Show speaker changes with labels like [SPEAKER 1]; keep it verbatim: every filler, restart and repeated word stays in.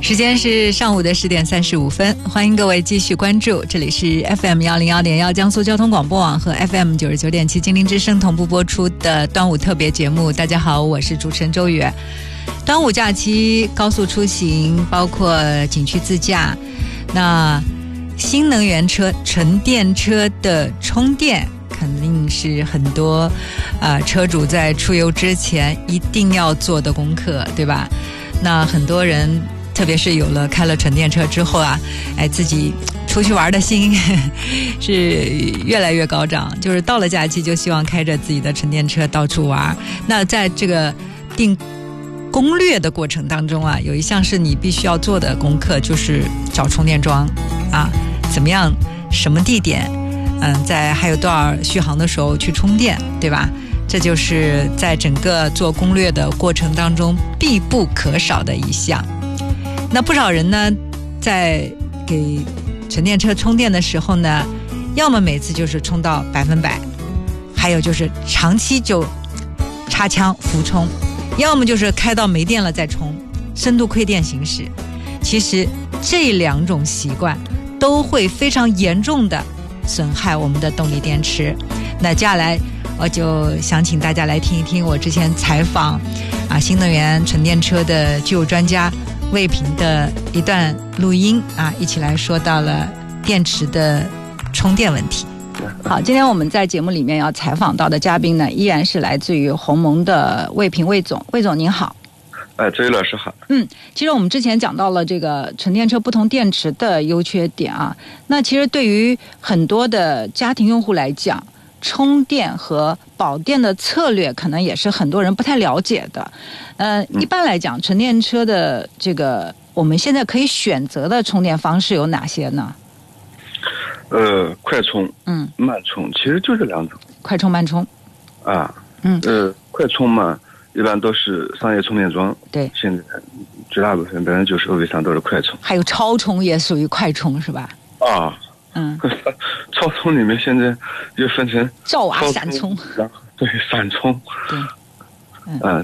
[SPEAKER 1] 时间是上午的十点三十五分，欢迎各位继续关注，这里是 F M 幺零幺点幺江苏交通广播网和 F M 九十九点七金陵之声同步播出的端午特别节目。大家好，我是主持人周宇。端午假期高速出行，包括景区自驾，那新能源车、纯电车的充电肯定是很多呃车主在出游之前一定要做的功课，对吧？那很多人特别是有了开了纯电车之后啊，哎，自己出去玩的心是越来越高涨，就是到了假期就希望开着自己的纯电车到处玩。那在这个定攻略的过程当中啊，有一项是你必须要做的功课，就是找充电桩啊，怎么样，什么地点，嗯，在还有多少续航的时候去充电，对吧？这就是在整个做攻略的过程当中必不可少的一项。那不少人呢，在给纯电车充电的时候呢，要么每次就是充到百分百，还有就是长期就插枪俯冲，要么就是开到没电了再充，深度亏电行驶。其实这两种习惯都会非常严重的损害我们的动力电池。那接下来我就想请大家来听一听我之前采访啊新能源纯电车的具有专家魏平的一段录音啊，一起来说到了电池的充电问题。好，今天我们在节目里面要采访到的嘉宾呢，依然是来自于鸿蒙的魏平魏总。魏总您好。
[SPEAKER 2] 哎，周宇老师好。
[SPEAKER 1] 嗯，其实我们之前讲到了这个纯电车不同电池的优缺点啊，那其实对于很多的家庭用户来讲，充电和保电的策略可能也是很多人不太了解的。呃，一般来讲，纯电车的这个我们现在可以选择的充电方式有哪些呢？
[SPEAKER 2] 呃，快充，
[SPEAKER 1] 嗯，
[SPEAKER 2] 慢充，其实就这两种。
[SPEAKER 1] 快充、慢充。
[SPEAKER 2] 啊，
[SPEAKER 1] 嗯，
[SPEAKER 2] 呃，快充嘛，一般都是商业充电桩。
[SPEAKER 1] 对，现在
[SPEAKER 2] 绝大部分百分之九十五以上都是快充。
[SPEAKER 1] 还有超充也属于快充是吧？
[SPEAKER 2] 啊，
[SPEAKER 1] 嗯，
[SPEAKER 2] 超充里面现在就分成
[SPEAKER 1] 照瓦闪充，
[SPEAKER 2] 对，闪充，
[SPEAKER 1] 对，
[SPEAKER 2] 嗯、呃，